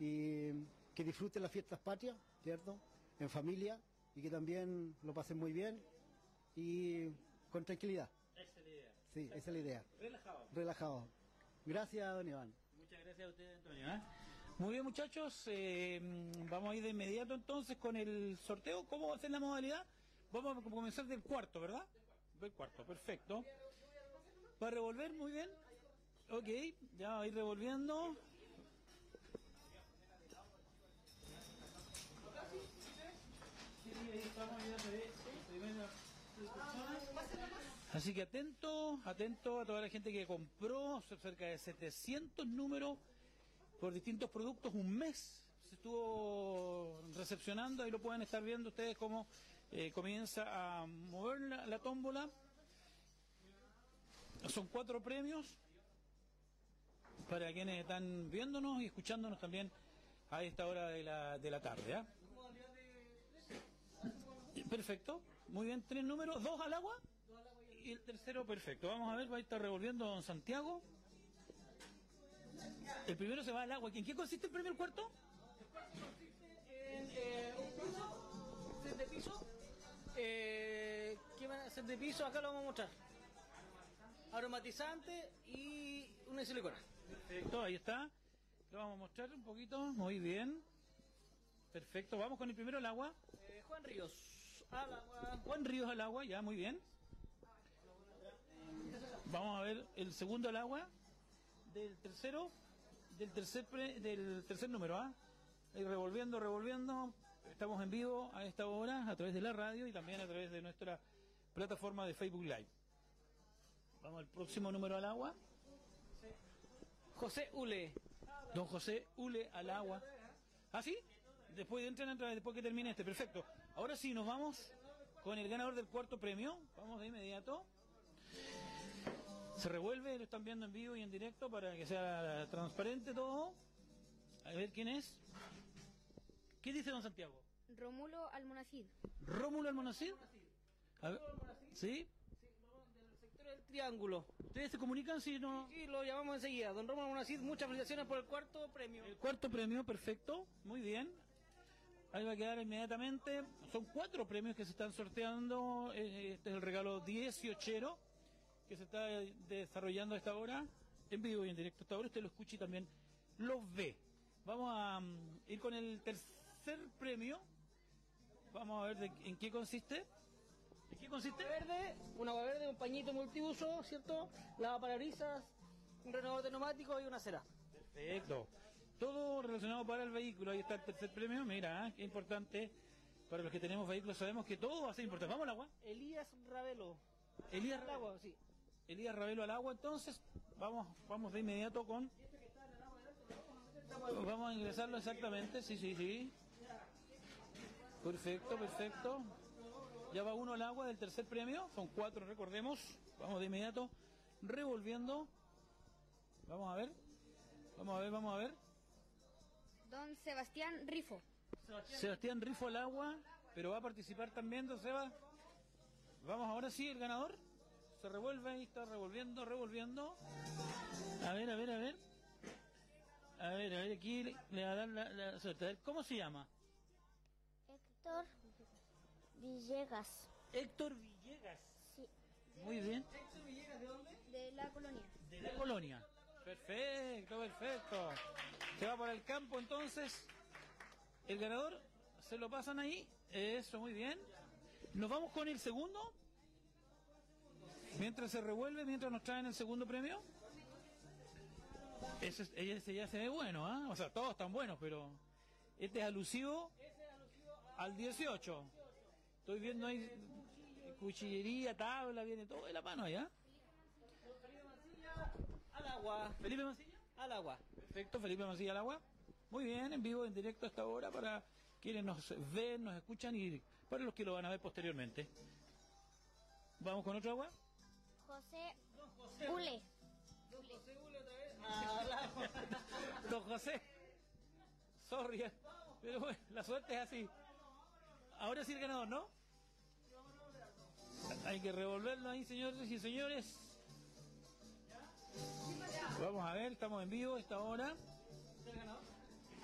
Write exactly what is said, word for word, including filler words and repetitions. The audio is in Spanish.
y que disfruten las fiestas patrias, ¿cierto? En familia, y que también lo pasen muy bien y con tranquilidad. Esa es la idea. Sí, esa es la idea. Relajado. Relajado. Gracias, don Iván. Muchas gracias a usted, Antonio. ¿eh? Muy bien, muchachos, eh, vamos a ir de inmediato entonces con el sorteo. ¿Cómo va a ser la modalidad? Vamos a comenzar del cuarto, ¿verdad? Del cuarto, perfecto. ¿Va a revolver? Muy bien. Ok, ya va a ir revolviendo. Así que atento, atento a toda la gente que compró cerca de setecientos números por distintos productos. Un mes se estuvo recepcionando, ahí lo pueden estar viendo ustedes cómo eh, comienza a mover la, la tómbola. Son cuatro premios para quienes están viéndonos y escuchándonos también a esta hora de la, de la tarde. ¿eh? Perfecto, muy bien, tres números, dos al agua y el tercero perfecto. Vamos a ver, va a estar revolviendo don Santiago. El primero se va al agua. ¿En qué consiste el premio el cuarto? El cuarto consiste en eh, un piso, set de piso. Eh, ¿Qué van a hacer de piso? Acá lo vamos a mostrar. Aromatizante y una silicona. Perfecto, ahí está. Lo vamos a mostrar un poquito, muy bien. Perfecto, vamos con el primero al agua. Eh, Juan Ríos, al agua. Juan Ríos al agua, ya, muy bien. Vamos a ver el segundo al agua. Del tercero, del tercer pre, del tercer número, ¿ah? ¿eh? Ahí revolviendo, revolviendo. Estamos en vivo a esta hora a través de la radio y también a través de nuestra plataforma de Facebook Live. Vamos al próximo número al agua. José Ule. Don José Ule al agua. ¿Ah, sí? Después entran, entran después que termine este, perfecto. Ahora sí, nos vamos con el ganador del cuarto premio. Vamos de inmediato. Se revuelve, lo están viendo en vivo y en directo para que sea transparente todo. A ver quién es. ¿Qué dice don Santiago? Rómulo Almonacid. ¿Rómulo Almonacid? A ver, ¿sí? Sí, del sector del Triángulo. ¿Ustedes se comunican si no? Sí, lo llamamos enseguida. Don Rómulo Almonacid, muchas felicitaciones por el cuarto premio. El cuarto premio, perfecto, muy bien. Ahí va a quedar inmediatamente. Son cuatro premios que se están sorteando. Este es el regalo dieciochero que se está desarrollando a esta hora, en vivo y en directo a esta hora. Usted lo escucha y también lo ve. Vamos a um, ir con el tercer premio. Vamos a ver de, en qué consiste. ¿En qué consiste? Agua verde, un agua verde, un pañito multiuso, ¿cierto? Lavaparabrisas, un renovador de neumáticos y una cera. Perfecto. Todo relacionado para el vehículo. Ahí está el tercer premio. Mira, ¿eh? Qué importante. Para los que tenemos vehículos sabemos que todo va a ser importante. Vamos al agua. Elías Ravelo. Elías al agua, sí. Elías Ravelo al agua. Entonces, vamos, vamos de inmediato con. Vamos a ingresarlo exactamente. Sí, sí, sí. Perfecto, perfecto. Ya va uno al agua del tercer premio. Son cuatro, recordemos. Vamos de inmediato revolviendo. Vamos a ver. Vamos a ver, vamos a ver. Don Sebastián Rifo. Sebastián, Sebastián Rifo al agua. Pero va a participar también, don Seba. Vamos ahora sí, el ganador. Se revuelve ahí, está revolviendo, revolviendo. A ver, a ver, a ver. A ver, a ver, aquí le, le va a dar la, la suerte. A ver, ¿cómo se llama? Héctor Villegas. Héctor Villegas. Sí. Muy bien. ¿Héctor Villegas de dónde? De la colonia. De la colonia. Perfecto, perfecto. Se va para el campo entonces. El ganador se lo pasan ahí. Eso, muy bien. Nos vamos con el segundo. Mientras se revuelve, mientras nos traen el segundo premio. Ese, ese ya se ve bueno, ¿ah? ¿eh? O sea, todos están buenos, pero este es alusivo al dieciocho. Estoy viendo ahí cuchillería, tabla, viene todo de la mano allá. Al agua. Felipe Mancilla. Al agua. Perfecto, Felipe Mancilla al agua. Muy bien, en vivo, en directo a esta hora para quienes nos ven, nos escuchan y para los que lo van a ver posteriormente. Vamos con otro agua. José Ule. Don José Ule otra vez. Al agua. Don José. Sorry, eh, pero bueno, la suerte es así. Ahora sí el ganador, ¿no? Hay que revolverlo ahí, señores y señores. Vamos a ver, estamos en vivo a esta hora.